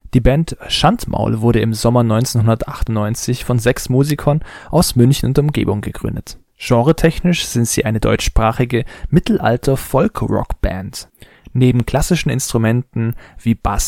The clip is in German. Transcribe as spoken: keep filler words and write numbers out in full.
Die Band Schandmaul wurde im Sommer neunzehnhundertachtundneunzig von sechs Musikern aus München und Umgebung gegründet. Genretechnisch sind sie eine deutschsprachige Mittelalter-Folk-Rock-Band. Neben klassischen Instrumenten wie Bass